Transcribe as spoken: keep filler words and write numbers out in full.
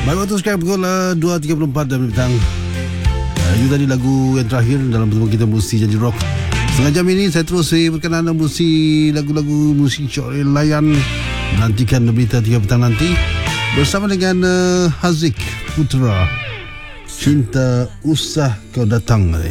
Baik, waktu sekarang pukul uh, dua tiga puluh empat dan petang. uh, Itu tadi lagu yang terakhir dalam pertemuan kita Musi Janji Rock. Setengah jam ini saya terus eh, berkenan dengan musi lagu-lagu musik Syok Layan. Nantikan berita tiga petang nanti bersama dengan uh, Haziq Putra. Cinta Usah Kau Datang.